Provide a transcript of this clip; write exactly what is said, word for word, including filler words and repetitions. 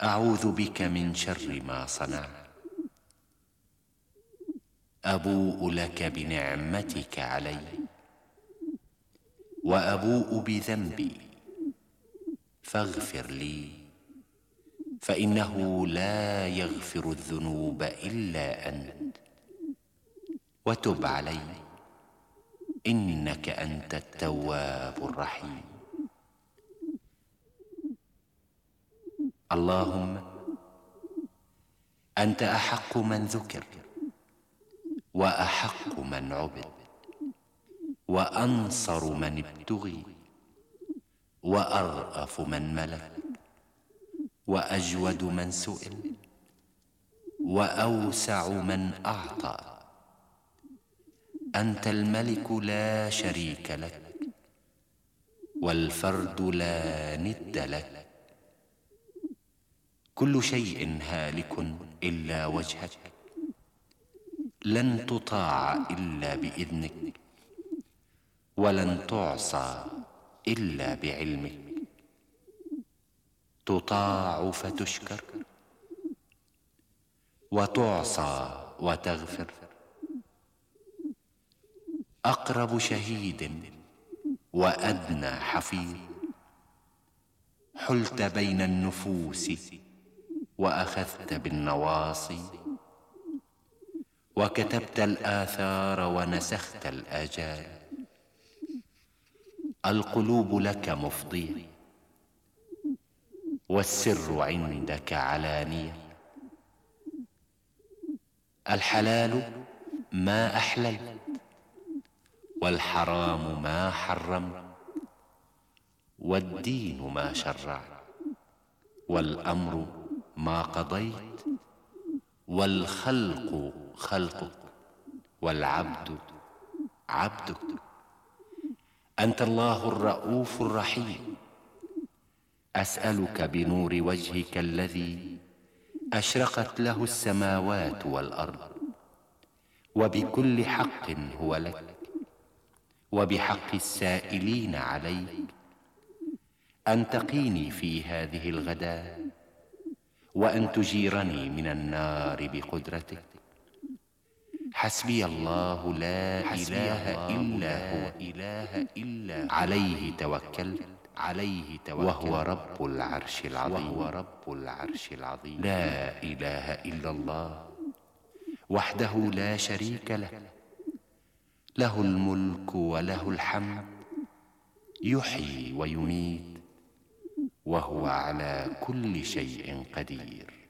أعوذ بك من شر ما صنعت، أبوء لك بنعمتك علي وأبوء بذنبي فاغفر لي، فإنه لا يغفر الذنوب إلا أنت، وتب علي إنك أنت التواب الرحيم. اللهم أنت أحق من ذكر وأحق من عبد وأنصر من ابتغي وأرأف من ملك وأجود من سئل وأوسع من أعطى. أنت الملك لا شريك لك والفرد لا ند لك، كل شيء هالك إلا وجهك، لن تطاع إلا بإذنك ولن تعصى إلا بعلمك، تطاع فتشكر وتعصى وتغفر. أقرب شهيد وأدنى حفيظ، حلت بين النفوس وأخذت بالنواصي، وكتبت الآثار ونسخت الآجال. القلوب لك مفضية والسر عندك علانية، الحلال ما أحللت والحرام ما حرمت، والدين ما شرعت والأمر ما قضيت، والخلق خلقك والعبد عبدك. أنت الله الرؤوف الرحيم، أسألك بنور وجهك الذي أشرقت له السماوات والأرض، وبكل حق هو لك وبحق السائلين عليك، أن تقيني في هذه الغداة وأن تجيرني من النار بقدرتك. حسبي الله لا إله إلا هو، إله إلا عليه توكلت عليه توكل وهو رب العرش العظيم وهو رب العرش العظيم. لا إله إلا الله وحده لا شريك له، له الملك وله الحمد، يحيي ويميت وهو على كل شيء قدير.